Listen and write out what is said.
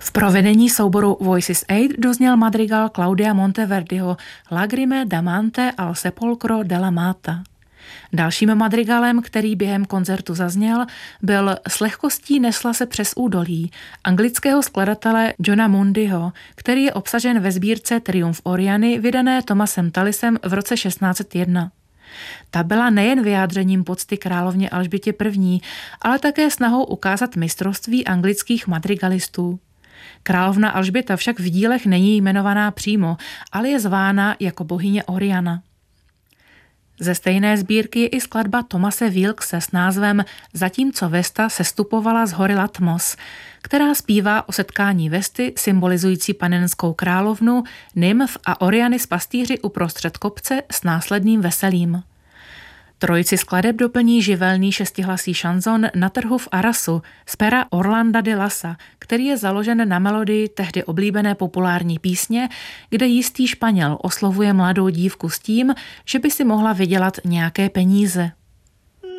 V provedení souboru Voices 8 dozněl madrigal Claudia Monteverdiho Lagrime d'amante al sepolcro della mata. Dalším madrigalem, který během koncertu zazněl, byl S lehkostí nesla se přes údolí anglického skladatele Johna Mundyho, který je obsažen ve sbírce Triumf Oriany, vydané Thomasem Tallisem v roce 1601. Ta byla nejen vyjádřením pocty královně Alžbětě I., ale také snahou ukázat mistrovství anglických madrigalistů. Královna Alžběta však v dílech není jmenovaná přímo, ale je zvána jako bohyně Oriana. Ze stejné sbírky je i skladba Thomase Wilkese s názvem Zatímco Vesta sestupovala z hory Latmos, která zpívá o setkání Vesty symbolizující panenskou královnu, nymf a Oriany s pastýři uprostřed kopce s následným veselím. Trojici skladeb doplní živelný šestihlasý šanzon Na trhu v Arasu z pera Orlanda de Lassa, který je založen na melodii tehdy oblíbené populární písně, kde jistý Španěl oslovuje mladou dívku s tím, že by si mohla vydělat nějaké peníze.